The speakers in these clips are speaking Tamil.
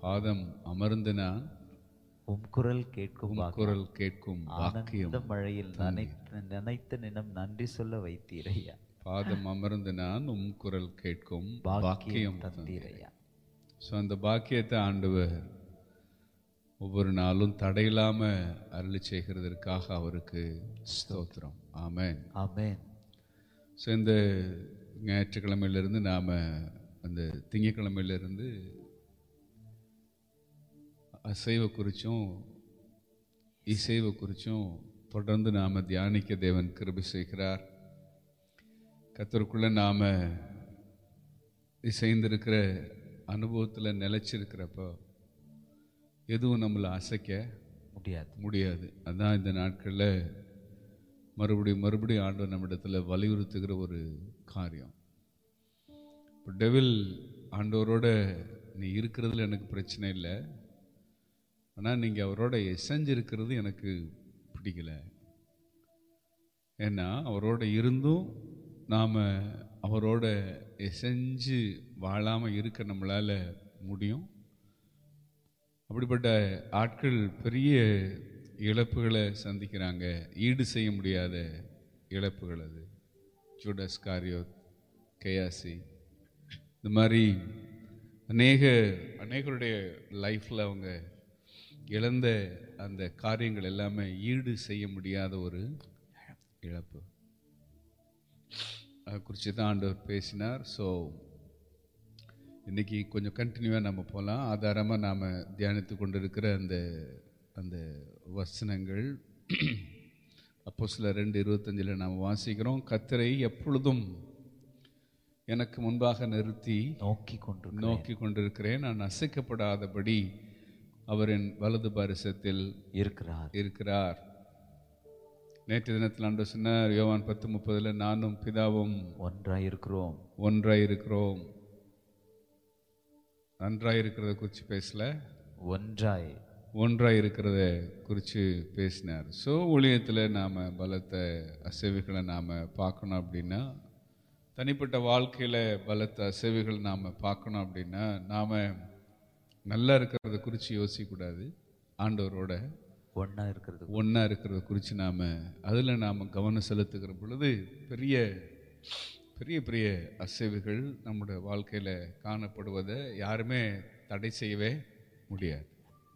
பாதம் அமர்ந்து நான் உம் குரல் கேட்கும் குரல் கேட்கும் பாக்கியம் ஆனந்த மழையில் நினைத்த நினம் நன்றி சொல்ல வைத்தீரையா. பாதம் அமர்ந்து நான் உம் குரல் கேட்கும் பாக்கியம் தந்தீரையா. ஸோ அந்த பாக்கியத்தை ஆண்டவர் ஒவ்வொரு நாளும் தடையில்லாம அருளி செய்கிறதற்காக அவருக்கு ஸ்தோத்திரம். ஆமென், ஆமென். ஸோ இந்த ஞாயிற்றுக்கிழமையிலிருந்து நாம் அந்த திங்கட்கிழமையிலிருந்து அசைவை குறித்தும் இசைவை குறித்தும் தொடர்ந்து நாம் தியானிக்க தேவன் கிருபை செய்கிறார். கர்த்தருக்குள்ள நாம் இசைந்திருக்கிற அனுபவத்தில் நிலைச்சிருக்கிறப்போ எதுவும் நம்மளை அசைக்க முடியாது. அதுதான் இந்த நாட்களில் மறுபடியும் ஆண்டவர் நம்மிடத்தில் வலியுறுத்துகிற ஒரு காரியம். இப்போ டெவில் ஆண்டவரோட நீ இருக்கிறதுல எனக்கு பிரச்சனை இல்லை, ஆனால் நீங்கள் அவரோட எசைஞ்சிருக்கிறது எனக்கு பிடிக்கல. ஏன்னா அவரோட இருந்தும் நாம் அவரோட எசைஞ்சு வாழாமல் இருக்க நம்மளால் முடியும். அப்படிப்பட்ட ஆட்கள் பெரிய இழப்புகளை சந்திக்கிறாங்க, ஈடு செய்ய முடியாத இழப்புகள். அது ஜூடாஸ் காரியோத், கேயாசி, இந்த மாதிரி அநேகருடைய லைஃப்பில் அவங்க இழந்த அந்த காரியங்கள் எல்லாமே ஈடு செய்ய முடியாத ஒரு இழப்பு. அதை குறித்து தான் ஆண்டவர் பேசினார். ஸோ இன்றைக்கி கொஞ்சம் கண்டினியூவாக நம்ம போகலாம். ஆதாரமாக நாம் தியானித்து கொண்டிருக்கிற அந்த வசனங்கள் அப்போஸ்தலர் 2:25 நாம் வாசிக்கிறோம். கர்த்தரை எப்பொழுதும் எனக்கு முன்பாக நிறுத்தி நோக்கி கொண்டிருக்கிறேன், நான் அசைக்கப்படாதபடி அவர் என் வலது பாரிசத்தில் இருக்கிறார். நேற்று தினத்தில் ஆண்டவர் சொன்னார், யோவான் 10:30, நானும் பிதாவும் ஒன்றாயிருக்கிறோம். நன்றாய் இருக்கிறத குறித்து பேசல, ஒன்றாய் இருக்கிறத குறித்து பேசினார். ஸோ ஊழியத்தில் நாம் பலத்த அசைவுகளை நாம் பார்க்கணும் அப்படின்னா, தனிப்பட்ட வாழ்க்கையில் பலத்த அசைவுகள் நாம் பார்க்கணும் அப்படின்னா, நாம் நல்லா இருக்கிறத குறித்து யோசிக்கக்கூடாது. ஆண்டவரோட ஒன்றா இருக்கிறத குறித்து அதில் நாம் கவனம் செலுத்துகிற பொழுது பெரிய பெரிய பெரிய அசைவுகள் நம்முடைய வாழ்க்கையில் காணப்படுவதை யாருமே தடை செய்யவே முடியாது.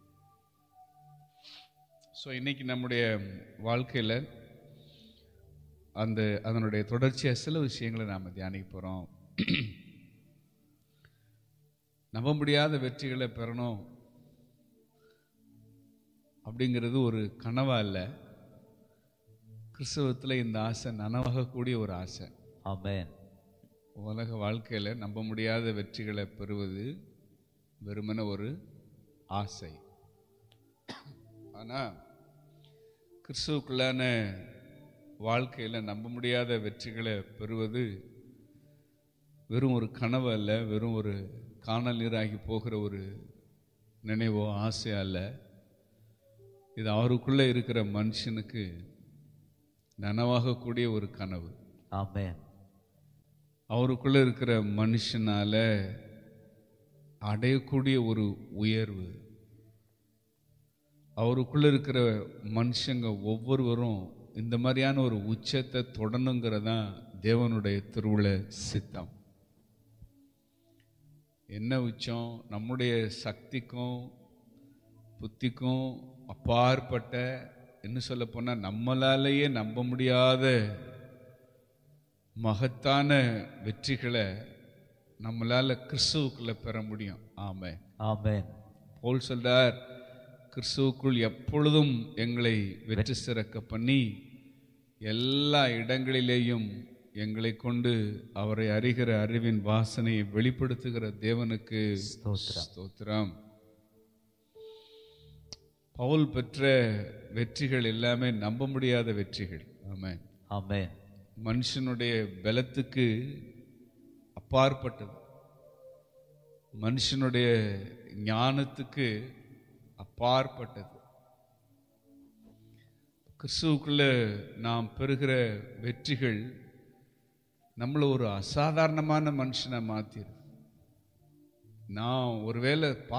ஸோ இன்றைக்கி நம்முடைய வாழ்க்கையில் அதனுடைய தொடர்ச்சியாக சில விஷயங்களை நாம் தியானிக்க போகிறோம். நம்ப முடியாத வெற்றிகளை பெறணும் அப்படிங்கிறது ஒரு கனவா இல்லை, கிறிஸ்தவத்தில் இந்த ஆசை நனவாகக்கூடிய ஒரு ஆசை. ஆமென். உலக வாழ்க்கையில் நம்ப முடியாத வெற்றிகளை பெறுவது வெறுமன ஒரு ஆசை. ஆனால் கிறிஸ்துவுக்குள்ளான வாழ்க்கையில் நம்ப முடியாத வெற்றிகளை பெறுவது வெறும் ஒரு கனவு அல்ல, வெறும் ஒரு காணல் நீராகி போகிற ஒரு நினைவோ ஆசையோ அல்ல. இது அவருக்குள்ளே இருக்கிற மனுஷனுக்கு நனவாகக்கூடிய ஒரு கனவு. ஆமென். அவருக்குள்ளே இருக்கிற மனுஷனால அடையக்கூடிய ஒரு உயர்வு. அவருக்குள்ளே இருக்கிற மனுஷங்க ஒவ்வொருவரும் இந்த மாதிரியான ஒரு உச்சத்தை தொடணுங்கிறதான் தேவனுடைய திருவுள சித்தம். என்ன உச்சம்? நம்முடைய சக்திக்கும் புத்திக்கும் அப்பாற்பட்ட, என்ன சொல்ல போனால் நம்மளாலேயே நம்ப முடியாத மகத்தான வெற்றிகளை நம்மளால கிறிஸ்துவுக்குள்ள பெற முடியும். ஆமென், ஆமென். பவுல் சொல்றார், கிறிஸ்துவுக்குள் எப்பொழுதும் எங்களை வெற்றி சிறக்க பண்ணி எல்லா இடங்களிலேயும் எங்களை கொண்டு அவரை அறிகிற அறிவின் வாசனையை வெளிப்படுத்துகிற தேவனுக்கு ஸ்தோத்திரம். பவுல் பெற்ற வெற்றிகள் எல்லாமே நம்ப முடியாத வெற்றிகள். ஆமென், ஆமென். மனுஷனுடைய பலத்துக்கு அப்பாற்பட்டது, மனுஷனுடைய ஞானத்துக்கு அப்பாற்பட்டது. கிறிஸ்துவுக்குள்ள நாம் பெறுகிற வெற்றிகள் நம்மளை ஒரு அசாதாரணமான மனுஷனை மாத்திரும். நான் ஒருவேளை